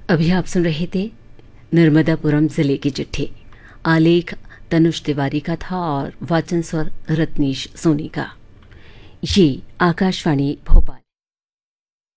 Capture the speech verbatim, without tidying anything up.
अभी आप सुन रहे थे नर्मदापुरम जिले की चिट्ठी। आलेख तनुष तिवारी का था और वाचन स्वर रत्नीश सोनी का। ये आकाशवाणी